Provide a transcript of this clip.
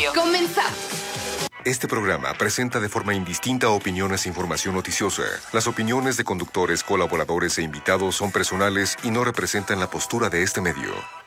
Radio. Comenzamos. Este programa presenta de forma indistinta opiniones e información noticiosa. Las opiniones de conductores, colaboradores e invitados son personales y no representan la postura de este medio.